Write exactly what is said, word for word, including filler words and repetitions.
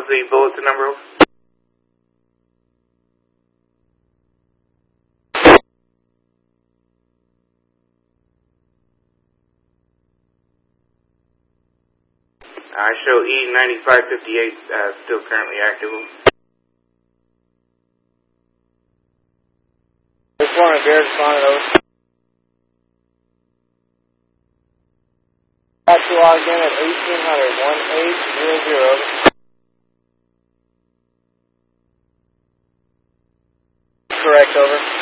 the bulletin number? I show E ninety-five fifty-eight uh, still currently active. This one is Bear responded over. Got you logged in at eighteen hundred, one eight zero zero. Correct, over.